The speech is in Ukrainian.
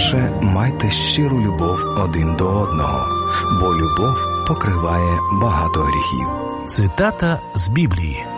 По-перше, майте щиру любов один до одного, бо любов покриває багато гріхів. Цитата з Біблії.